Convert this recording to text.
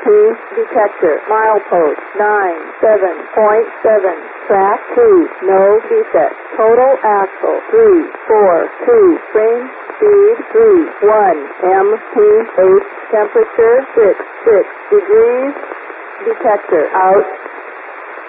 detector. Milepost 97.7. Track 2, no defect. Total axle 342. Spring speed 3. 1 mph. Temperature 6 degrees. Detector out.